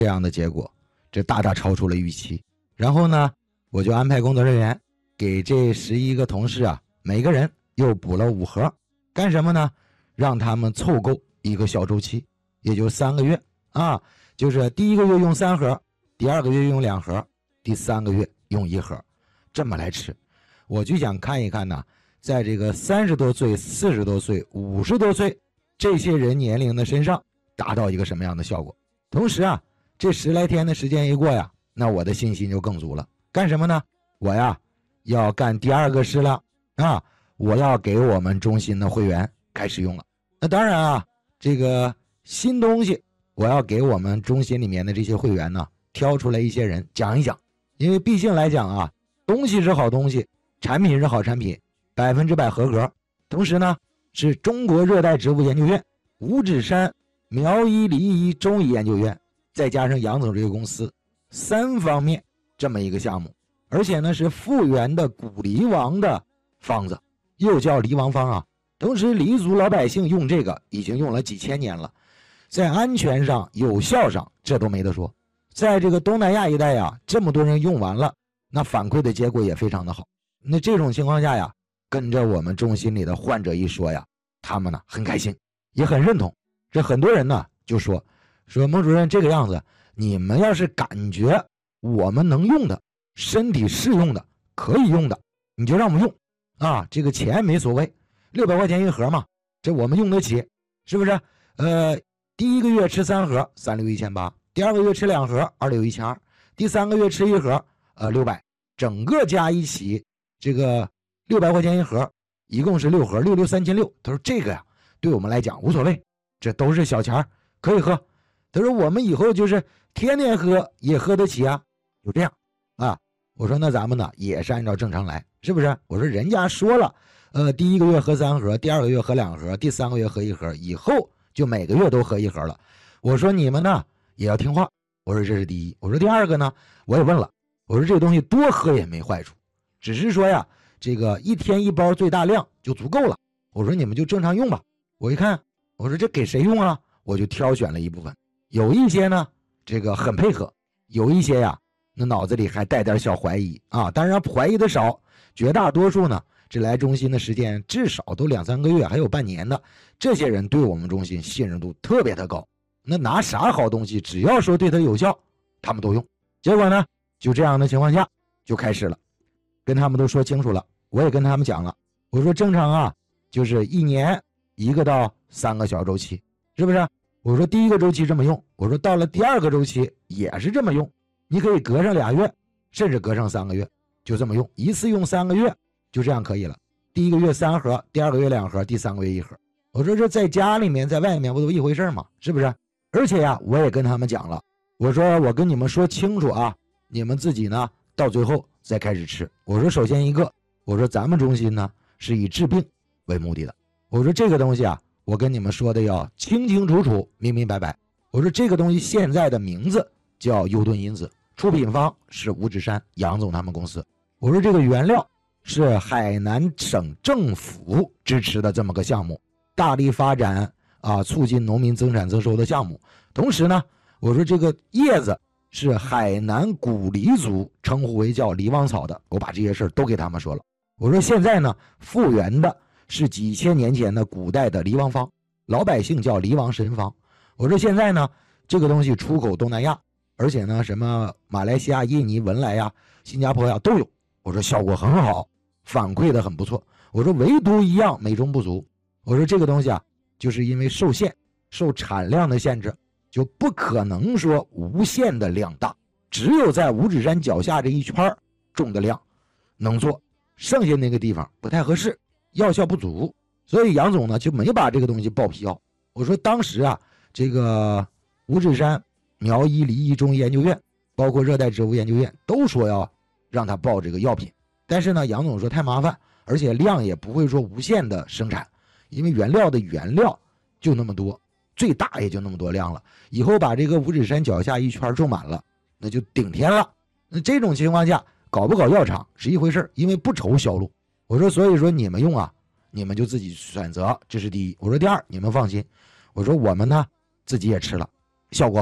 这样的结果，这大大超出了预期。然后呢，我就安排工作人员给这11个同事啊，每个人又补了5盒，干什么呢？让他们凑够一个小周期，也就3个月啊，就是第1个月用3盒，第2个月用2盒，第3个月用1盒，这么来吃。我就想看一看呢，在这个30多岁、40多岁、50多岁这些人年龄的身上达到一个什么样的效果。同时啊，这10来天的时间一过呀，那我的信心就更足了。干什么呢？我呀要干第2个事了啊！我要给我们中心的会员开始用了。那当然啊，这个新东西我要给我们中心里面的这些会员呢挑出来一些人讲一讲，因为毕竟来讲啊，东西是好东西，产品是好产品，100%合格。同时呢，是中国热带植物研究院、五指山苗医梨医中医研究院，再加上杨总这个公司3方面这么一个项目，而且呢是复原的古梨王的方子，又叫梨王方啊。同时黎族老百姓用这个已经用了几千年了，在安全上有效上这都没得说。在这个东南亚一带呀，这么多人用完了，那反馈的结果也非常的好。那这种情况下呀，跟着我们中心里的患者一说呀，他们呢很开心，也很认同。这很多人呢就说孟主任，这个样子你们要是感觉我们能用的，身体适用的，可以用的，你就让我们用啊，这个钱没所谓，600块钱一盒嘛，这我们用得起，是不是？第1个月吃3盒，36180，第2个月吃2盒，26112，第3个月吃1盒，600，整个加一起这个600块钱一盒，一共是6盒，6636。他说这个呀对我们来讲无所谓，这都是小钱可以喝。他说我们以后就是天天喝也喝得起啊，就这样啊。我说那咱们呢也是按照正常来，是不是？我说人家说了，第1个月喝3盒，第2个月喝2盒，第3个月喝1盒，以后就每个月都喝1盒了。我说你们呢也要听话。我说这是第一。我说第2个呢，我也问了，我说这个东西多喝也没坏处，只是说呀，这个1天1包最大量就足够了。我说你们就正常用吧。我一看，我说这给谁用啊？我就挑选了一部分，有一些呢这个很配合，有一些呀那脑子里还带点小怀疑啊。当然怀疑的少，绝大多数呢这来中心的时间至少都2、3个月，还有半年的，这些人对我们中心信任度特别的高。那拿啥好东西，只要说对他有效，他们都用。结果呢，就这样的情况下就开始了，跟他们都说清楚了，我也跟他们讲了，我说正常啊，就是1年1个到3个小周期，是不是？我说第1个周期这么用，我说到了第2个周期也是这么用，你可以隔上2月，甚至隔上3个月，就这么用，一次用3个月，就这样可以了。第1个月3盒，第2个月2盒，第3个月1盒。我说这在家里面在外面不都一回事吗？是不是？而且呀，我也跟他们讲了，我说我跟你们说清楚啊，你们自己呢到最后再开始吃。我说首先一个，我说咱们中心呢是以治病为目的的。我说这个东西啊，我跟你们说的要清清楚楚、明明白白。我说这个东西现在的名字叫优盾因子，出品方是五指山杨总他们公司。我说这个原料是海南省政府支持的这么个项目，大力发展啊，促进农民增产增收的项目。同时呢，我说这个叶子是海南古梨族称呼为叫梨王草的，我把这些事都给他们说了。我说现在呢，复原的是几千年前的古代的梨王方，老百姓叫梨王神方。我说现在呢，这个东西出口东南亚，而且呢，什么马来西亚、印尼、文莱呀、新加坡呀都有。我说效果很好，反馈的很不错。我说唯独一样美中不足，我说这个东西啊，就是因为受限、受产量的限制，就不可能说无限的量大，只有在五指山脚下这一圈种的量能做，剩下那个地方不太合适，药效不足，所以杨总呢就没把这个东西报批药。我说当时啊，这个五指山苗医梨医中医研究院，包括热带植物研究院都说要让他报这个药品，但是呢，杨总说太麻烦，而且量也不会说无限的生产，因为原料的原料就那么多，最大也就那么多量了。以后把这个五指山脚下一圈种满了，那就顶天了。那这种情况下，搞不搞药厂是一回事，因为不愁销路。我说，所以说你们用啊，你们就自己选择，这是第一。我说第二，你们放心，我说我们呢自己也吃了，效果好。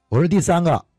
我说第三个